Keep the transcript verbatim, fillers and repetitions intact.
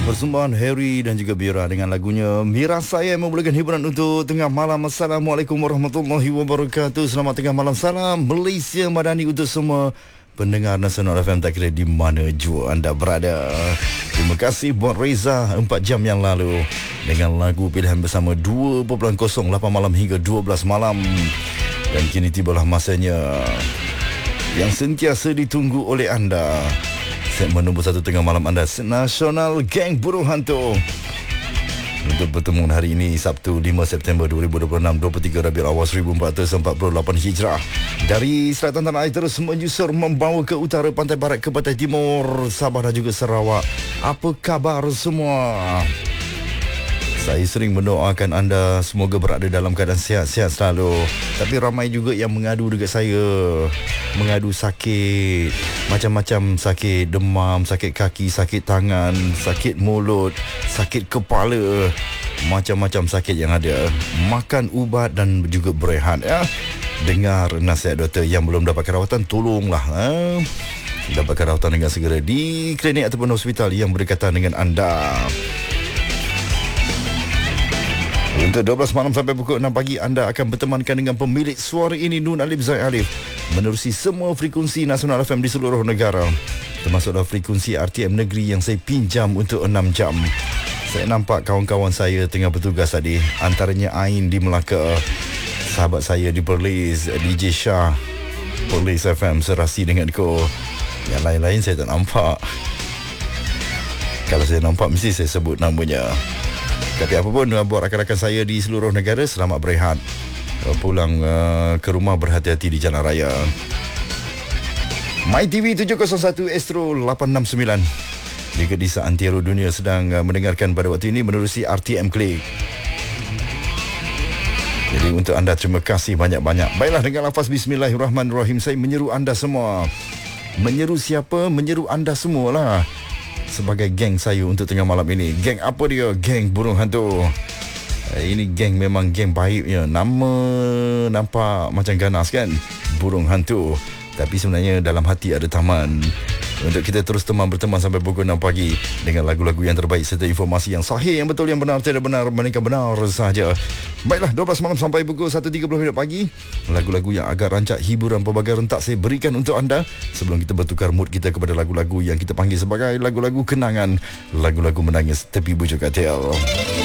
Persembahan Harry dan juga Bira dengan lagunya Mira Saya memulakan hiburan untuk tengah malam. Assalamualaikum warahmatullahi wabarakatuh. Selamat tengah malam. Salam Malaysia Madani untuk semua pendengar Nasional F M tak kira di mana jua anda berada. Terima kasih buat Reza empat jam yang lalu dengan lagu pilihan bersama dua kosong lapan malam hingga dua belas malam. Dan kini tibalah masanya yang sentiasa ditunggu oleh anda. Segmen nombor satu tengah malam anda, Nasional Geng Burung Hantu. Untuk pertemuan hari ini, Sabtu lima September dua ribu dua puluh enam, dua puluh tiga Rabiul Awal seribu empat ratus empat puluh lapan Hijrah. Dari selatan tanah air terus menyusur membawa ke utara, pantai barat ke pantai timur, Sabah dan juga Sarawak. Apa khabar semua? Saya sering mendoakan anda semoga berada dalam keadaan sihat-sihat selalu. Tapi ramai juga yang mengadu dekat saya. Mengadu sakit. Macam-macam sakit. Demam, sakit kaki, sakit tangan, sakit mulut, sakit kepala. Macam-macam sakit yang ada. Makan ubat dan juga berehat. Ya. Dengar nasihat doktor. Yang belum dapat rawatan, tolonglah. Ha? Dapatkan rawatan dengan segera di klinik ataupun hospital yang berdekatan dengan anda. Untuk dua belas malam sampai pukul enam pagi, anda akan bertemankan dengan pemilik suara ini, Nun Alif Zaid Alif, menerusi semua frekuensi Nasional F M di seluruh negara, termasuklah frekuensi R T M negeri yang saya pinjam untuk enam jam. Saya nampak kawan-kawan saya tengah bertugas tadi, antaranya Ain di Melaka, sahabat saya di Perlis, D J Shah, Perlis F M serasi dengan ko. Yang lain-lain saya tak nampak. Kalau saya nampak mesti saya sebut namanya. Tapi apapun, buat rakan-rakan saya di seluruh negara, selamat berehat. Pulang uh, ke rumah berhati-hati di jalan raya. My T V tujuh kosong satu Astro lapan enam sembilan. Jika di seantero dunia sedang uh, mendengarkan pada waktu ini menerusi R T M Click. Jadi untuk anda, terima kasih banyak-banyak. Baiklah, dengan lafaz Bismillahirrahmanirrahim, saya menyeru anda semua. Menyeru siapa? Menyeru anda semualah. Sebagai geng saya untuk tengah malam ini. Geng apa dia? Geng Burung Hantu. Ini geng memang geng baik ya. Nama nampak macam ganas kan? Burung Hantu. Tapi sebenarnya dalam hati ada taman. Untuk kita terus teman berteman sampai pukul enam pagi dengan lagu-lagu yang terbaik serta informasi yang sahih, yang betul, yang benar, tidak benar, melainkan benar sahaja. Baiklah, dua belas malam sampai pukul satu tiga puluh pagi. Lagu-lagu yang agak rancak, hiburan pelbagai rentak saya berikan untuk anda sebelum kita bertukar mood kita kepada lagu-lagu yang kita panggil sebagai lagu-lagu kenangan, lagu-lagu menangis tepi bujur katil.